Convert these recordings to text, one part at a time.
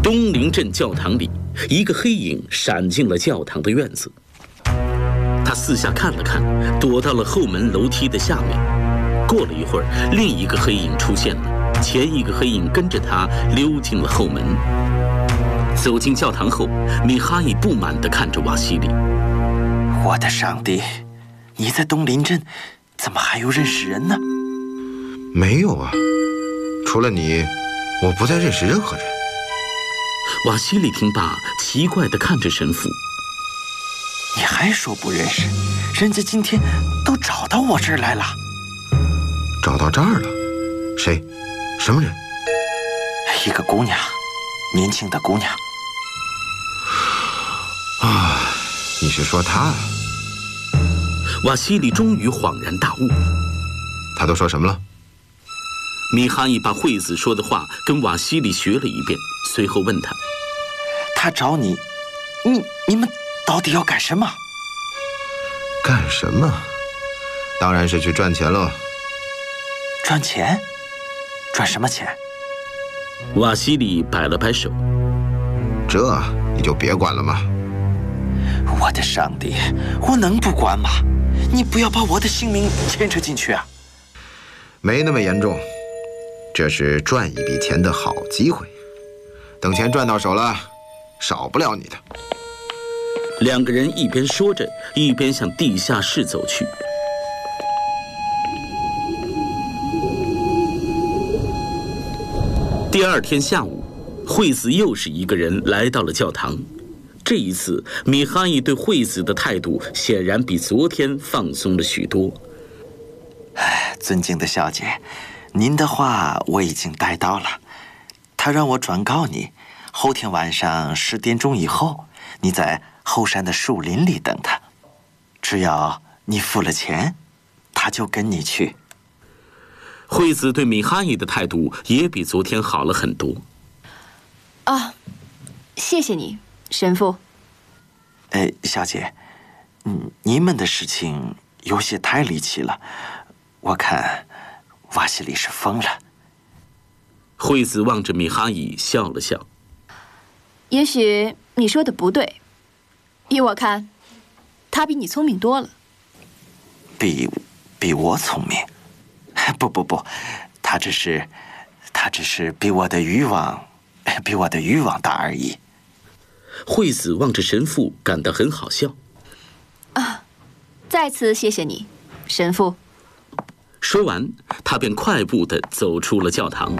东林镇教堂里，一个黑影闪进了教堂的院子。他四下看了看，躲到了后门楼梯的下面。过了一会儿，另一个黑影出现了，前一个黑影跟着他溜进了后门。走进教堂后，米哈伊不满地看着瓦西里：“ 我的上帝，你在东林镇怎么还有认识人呢？”“ 没有啊，除了你，我不再认识任何人。” 瓦西里听罢，奇怪地看着神父：“ 你还说不认识？人家今天都找到我这儿来了。”“ 找到这儿了？谁？什么人？”“ 一个姑娘，年轻的姑娘。”“ 啊，你是说她？” 瓦西里终于恍然大悟。 她都说什么了？ 米哈伊把惠子说的话跟瓦西里学了一遍，随后问他：“ 他找你，你们到底要干什么？”“ 干什么？当然是去赚钱了。”“ 赚钱？赚什么钱？” 瓦西里摆了摆手：“ 这你就别管了嘛。”“ 我的上帝，我能不管吗？你不要把我的性命牵扯进去啊！”“ 没那么严重，这是赚一笔钱的好机会。等钱赚到手了，少不了你的。” 两个人一边说着，一边向地下室走去。第二天下午，惠子又是一个人来到了教堂。这一次，米哈伊对惠子的态度显然比昨天放松了许多。 “尊敬的小姐，您的话我已经带到了。他让我转告你，后天晚上10点钟以后，你在后山的树林里等他。只要你付了钱，他就跟你去。” 惠子对米哈伊的态度也比昨天好了很多。 “啊，谢谢你，神父。”“ 小姐，你们的事情有些太离奇了，我看瓦西里是疯了。” 惠子望着米哈伊笑了笑：“ 也许你说的不对，依我看，他比你聪明多了。”“ 比我聪明？不，他只是比我的欲望大而已。” 惠子望着神父，感到很好笑。 “啊，再次谢谢你，神父。” 说完，他便快步地走出了教堂。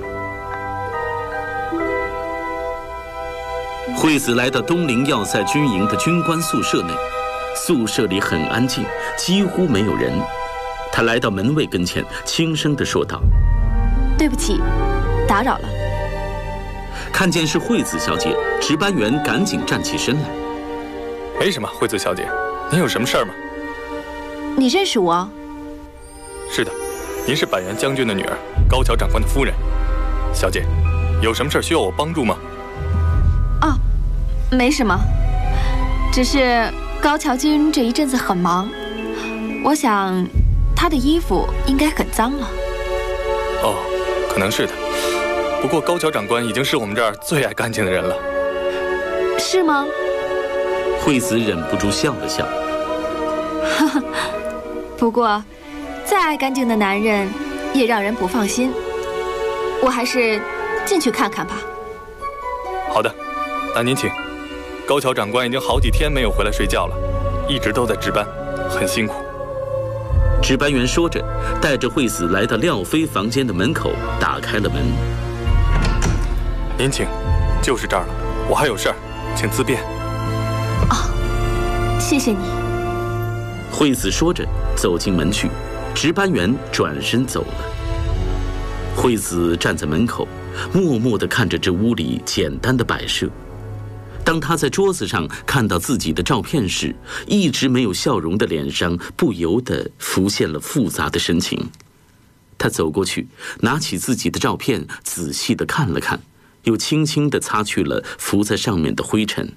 惠子来到东林要塞军营的军官宿舍内，宿舍里很安静，几乎没有人。他来到门卫跟前，轻声地说道：“ 对不起，打扰了。” 看见是惠子小姐，值班员赶紧站起身来：“ 没什么，惠子小姐，您有什么事儿吗？”“ 你认识我？”“ 是的，您是板垣将军的女儿，高桥长官的夫人。小姐，有什么事需要我帮助吗？”“ 哦，没什么，只是高桥君这一阵子很忙，我想他的衣服应该很脏了。”“ 哦，可能是的。不过高桥长官已经是我们这儿最爱干净的人了。”“ 是吗？” 惠子忍不住笑了笑。 “哈哈，不过再爱干净的男人也让人不放心，我还是进去看看吧。”“ 好的，那您请。高桥长官已经好几天没有回来睡觉了，一直都在值班，很辛苦。” 值班员说着，带着惠子来到廖飞房间的门口，打开了门。 “您请，就是这儿了。我还有事儿，请自便。”“ 哦，谢谢你。” 惠子说着走进门去，值班员转身走了。惠子站在门口，默默地看着这屋里简单的摆设。当他在桌子上看到自己的照片时，一直没有笑容的脸上不由得浮现了复杂的神情。他走过去，拿起自己的照片，仔细地看了看，又轻轻地擦去了浮在上面的灰尘。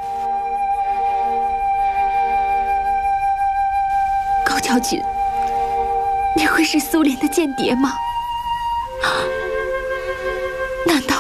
“高桥君，你会是苏联的间谍吗？难道